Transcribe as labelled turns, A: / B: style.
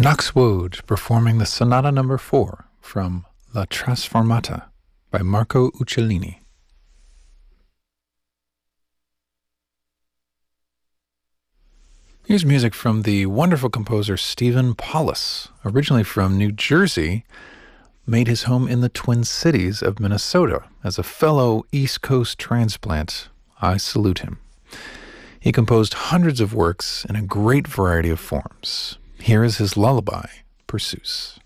A: Knox Wood performing the Sonata No. 4 from La Trasformata by Marco Uccellini. Here's music from the wonderful composer Stephen Paulus, originally from New Jersey, made his home in the Twin Cities of Minnesota. As a fellow East Coast transplant, I salute him. He composed hundreds of works in a great variety of forms. Here is his lullaby, Perseus.